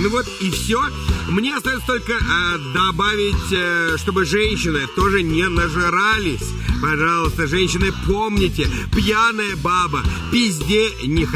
Ну вот и все. Мне остается только добавить, чтобы женщины тоже не нажирались. Пожалуйста, женщины, помните, пьяная баба пизде не